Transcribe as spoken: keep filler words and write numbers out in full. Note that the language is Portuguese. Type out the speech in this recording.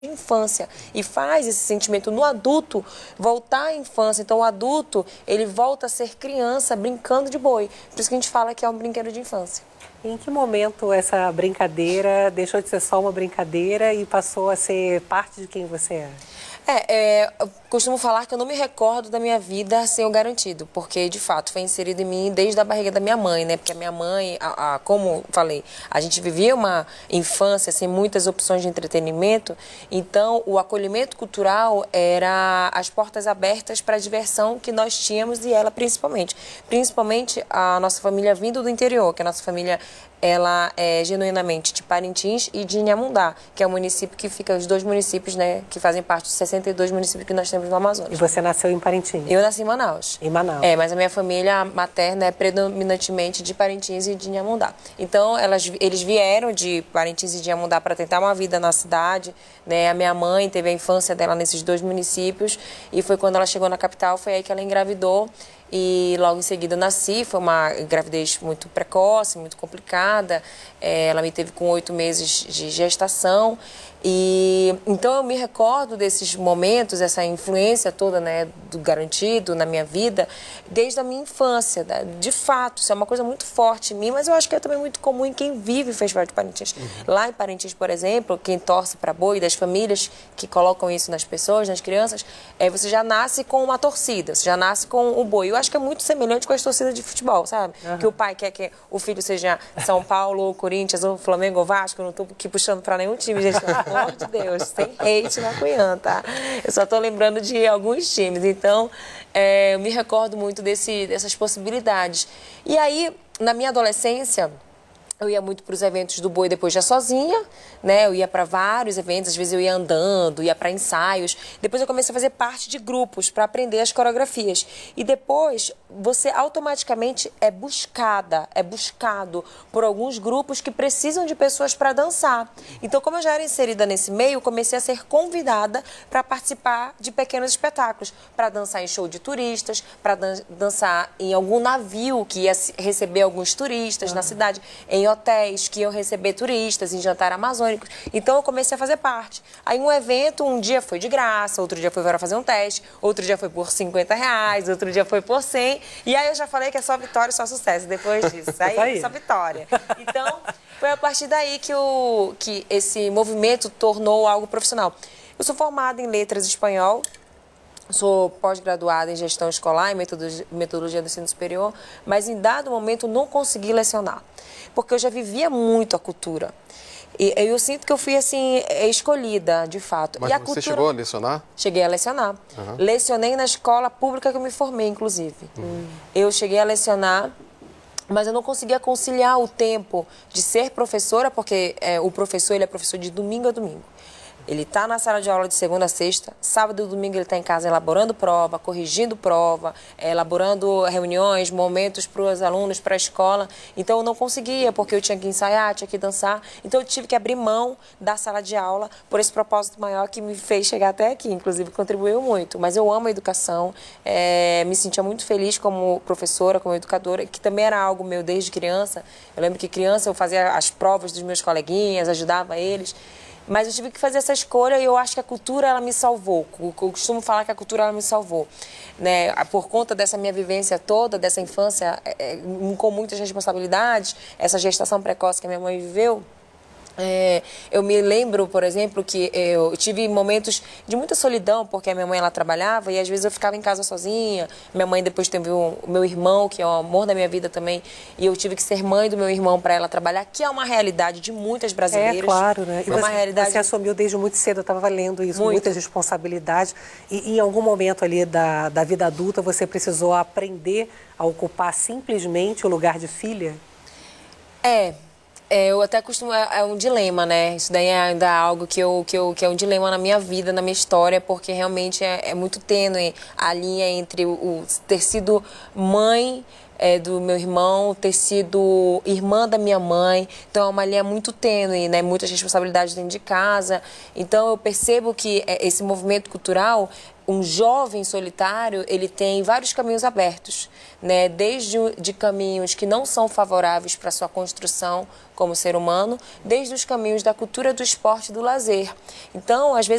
infância e faz esse sentimento no adulto voltar à infância. Então o adulto, ele volta a ser criança brincando de boi. Por isso que a gente fala que é um brinquedo de infância. Em que momento essa brincadeira deixou de ser só uma brincadeira e passou a ser parte de quem você é? É, é, eu costumo falar que eu não me recordo da minha vida sem o garantido, porque, de fato, foi inserido em mim desde a barriga da minha mãe, né? Porque a minha mãe, a, a, como falei, a gente vivia uma infância sem muitas opções de entretenimento, então o acolhimento cultural era as portas abertas para a diversão que nós tínhamos e ela principalmente. Principalmente a nossa família vindo do interior, que a nossa família ela é genuinamente de Parintins e de Inhamundá, que é o município que fica, os dois municípios, né, que fazem parte dos sessenta e dois municípios que nós temos no Amazonas. E você nasceu em Parintins? Eu nasci em Manaus. Em Manaus. É, mas a minha família materna é predominantemente de Parintins e de Inhamundá. Então, elas, eles vieram de Parintins e de Inhamundá para tentar uma vida na cidade, né? A minha mãe teve a infância dela nesses dois municípios e foi quando ela chegou na capital, foi aí que ela engravidou. E logo em seguida eu nasci, foi uma gravidez muito precoce, muito complicada. É, ela me teve com oito meses de gestação. E então eu me recordo desses momentos, essa influência toda, né, do garantido na minha vida, desde a minha infância. Né? De fato, isso é uma coisa muito forte em mim, mas eu acho que é também muito comum em quem vive o Festival de Parintins. Uhum. Lá em Parintins, por exemplo, quem torce para boi, das famílias que colocam isso nas pessoas, nas crianças, é, você já nasce com uma torcida, você já nasce com o boi. Eu acho que é muito semelhante com as torcidas de futebol, sabe? Uhum. Que o pai quer que o filho seja São Paulo, ou Corinthians, ou Flamengo, ou Vasco. Eu não estou aqui puxando para nenhum time, gente. Pelo amor de Deus, sem hate na Cunhã, tá? Eu só estou lembrando de alguns times. Então, é, eu me recordo muito desse, dessas possibilidades. E aí, na minha adolescência, eu ia muito para os eventos do boi depois já sozinha, né? Eu ia para vários eventos, às vezes eu ia andando, ia para ensaios. Depois eu comecei a fazer parte de grupos para aprender as coreografias. E depois você automaticamente é buscada, é buscado por alguns grupos que precisam de pessoas para dançar. Então, como eu já era inserida nesse meio, eu comecei a ser convidada para participar de pequenos espetáculos, para dançar em show de turistas, para dan dançar em algum navio que ia receber alguns turistas ah. na cidade, em hotéis que iam receber turistas, em jantar amazônicos. Então eu comecei a fazer parte. Aí um evento, um dia foi de graça, outro dia foi para fazer um teste, outro dia foi por cinquenta reais, outro dia foi por cem. E aí eu já falei que é só vitória e só sucesso depois disso. Aí, aí. é só vitória. Então foi a partir daí que, o, que esse movimento tornou algo profissional. Eu sou formada em letras espanhol, sou pós-graduada em gestão escolar e metodologia, metodologia do ensino superior, mas em dado momento não consegui lecionar, porque eu já vivia muito a cultura. E eu sinto que eu fui, assim, escolhida, de fato. Mas e a você cultura... chegou a lecionar? Cheguei a lecionar. Uhum. Lecionei na escola pública que eu me formei, inclusive. Uhum. Eu cheguei a lecionar, mas eu não conseguia conciliar o tempo de ser professora, porque é, o professor ele é professor de domingo a domingo. Ele está na sala de aula de segunda a sexta, sábado e domingo ele está em casa elaborando prova, corrigindo prova, elaborando reuniões, momentos para os alunos, para a escola. Então eu não conseguia, porque eu tinha que ensaiar, tinha que dançar. Então eu tive que abrir mão da sala de aula por esse propósito maior que me fez chegar até aqui, inclusive contribuiu muito. Mas eu amo a educação, é, me sentia muito feliz como professora, como educadora, que também era algo meu desde criança. Eu lembro que criança eu fazia as provas dos meus coleguinhas, ajudava eles. Mas eu tive que fazer essa escolha e eu acho que a cultura, ela me salvou. Eu costumo falar que a cultura, ela me salvou. Né? Por conta dessa minha vivência toda, dessa infância é, com muitas responsabilidades, essa gestação precoce que a minha mãe viveu, É, eu me lembro, por exemplo, que eu tive momentos de muita solidão, porque a minha mãe ela trabalhava e às vezes eu ficava em casa sozinha. Minha mãe depois teve o meu irmão, que é o amor da minha vida também, e eu tive que ser mãe do meu irmão para ela trabalhar, que é uma realidade de muitas brasileiras. É, claro, né? E é uma você, realidade... você assumiu desde muito cedo, eu estava lendo isso, muito. muitas responsabilidades. E em algum momento ali da, da vida adulta você precisou aprender a ocupar simplesmente o lugar de filha? É... É, eu até costumo, é, é um dilema, né? Isso daí é ainda algo que, eu, que, eu, que é um dilema na minha vida, na minha história, porque realmente é, é muito tênue a linha entre o, o ter sido mãe é, do meu irmão ter sido irmã da minha mãe, então é uma linha muito tênue, né? Muitas responsabilidades dentro de casa. Então eu percebo que esse movimento cultural, um jovem solitário, ele tem vários caminhos abertos, né? Desde de caminhos que não são favoráveis para a sua construção como ser humano, desde os caminhos da cultura do esporte e do lazer. Então, às vezes,